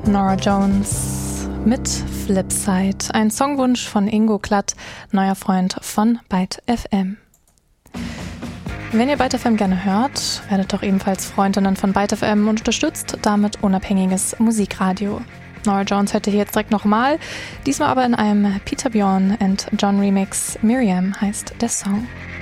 Norah Jones mit Flipside, ein Songwunsch von Ingo Klatt, neuer Freund von Byte FM. Wenn ihr Byte FM gerne hört, werdet doch ebenfalls Freundinnen von Byte FM und unterstützt damit unabhängiges Musikradio. Norah Jones hört ihr hier jetzt direkt nochmal, diesmal aber in einem Peter Bjorn and John Remix. Miriam heißt der Song.